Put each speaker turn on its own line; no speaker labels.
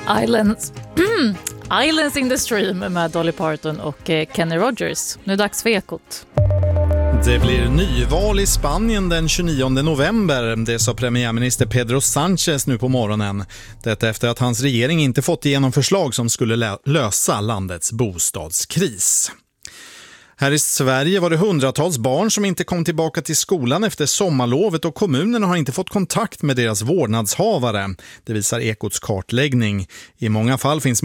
Islands in the Stream med Dolly Parton och Kenny Rogers. Nu är det dags för Ekot.
Det blir nyval i Spanien den 29 november, det sa premiärminister Pedro Sánchez nu på morgonen. Detta efter att hans regering inte fått igenom förslag som skulle lösa landets bostadskris. Här i Sverige var det hundratals barn som inte kom tillbaka till skolan efter sommarlovet och kommunerna har inte fått kontakt med deras vårdnadshavare. Det visar Ekots kartläggning. I många fall finns